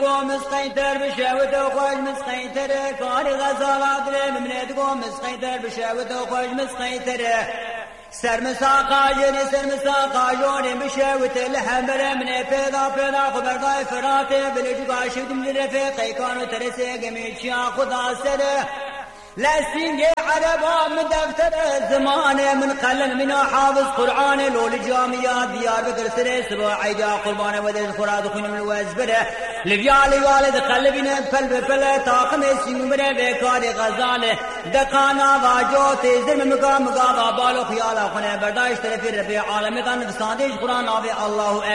مسقيتر بشاوت وخوش مسقيتر كاري غزالات لممنيت قوم مسقيتر بشاوت وخوش مسقيتر سرمساقا جني سرمساقا جوني بشاوت الحمر من فيضا خبرداي فراتي بلجقا شد من رفيقي كانوا ترسي قميتشا خدا سره لسنجي عربا من دفتر الزمان من قلن من حافظ قرآن لول جاميات ديار بكر سري سبع عيدا قربان ودرس فراد خون من الوزبره لبيالي والد قلبنا بفل طاقم السنبره بكاري غزاله دقانا واجوتي زرم مقام بالو خيالا خونه برداشت في ربي عالمتان فسادش قرآن آبي الله